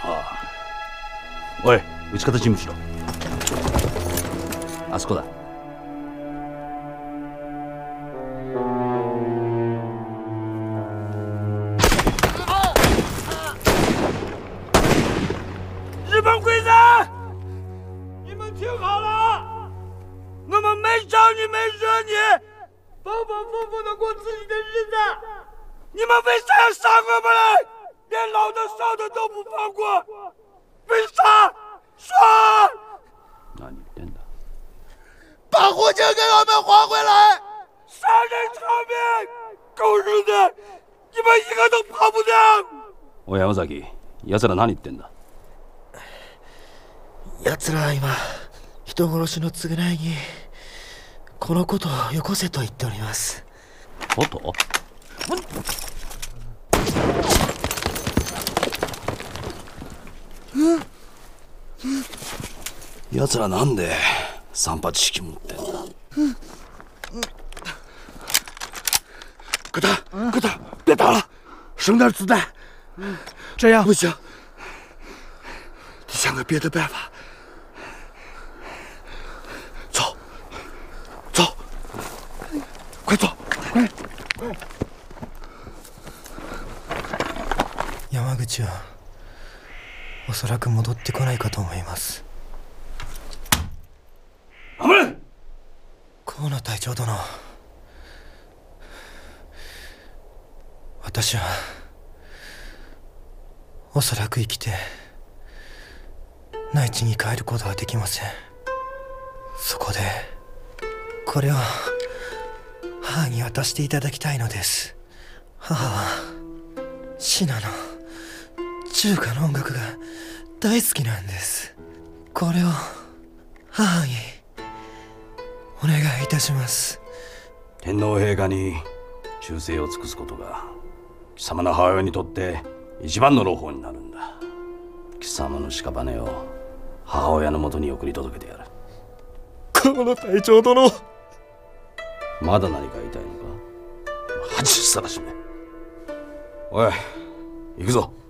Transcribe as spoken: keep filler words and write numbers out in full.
ああ。おい、打ち方準備しろ。あそこだ。 日本鬼子，你们听好了，我们没招你，没惹你，风风风风的过自己的日子。你们为啥要杀我们嘞？连老的少的都不放过，为啥？说！ 何言ってんだ。 把护照给我们还回来！杀人偿命，狗日的，你们一个都跑不掉！ おい山崎、奴ら何言ってんだ。 奴らは今、人殺しの償いにこのことをよこせと言っております。 こと？奴らなんで三八式持ってんだ。 哥大，哥大，别打了，省点子弹。 这样不行，得想个别的办法。走，走，快走，快！ 山口はおそらく戻ってこないかと思います。河野隊長殿、私はおそらく生きて内地に帰ることはできません。そこでこれを母に渡していただきたいのです。母はシナの中華の音楽が大好きなんです。これを母にお願いいたします。 天皇陛下に忠誠を尽くすことが貴様の母親にとって一番の朗報になるんだ。貴様の屍を母親のもとに送り届けてやる。 河野隊長殿、 まだ何か言いたいのか。恥さらしめ。おい、行くぞ。